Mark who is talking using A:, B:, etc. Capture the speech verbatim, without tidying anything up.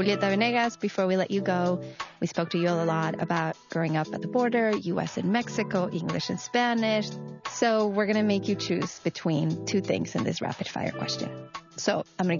A: Julieta Venegas, before we let you go, we spoke to you a lot about growing up at the border, U S and Mexico, English and Spanish. So we're going to make you choose between two things in this rapid fire question. So I'm going to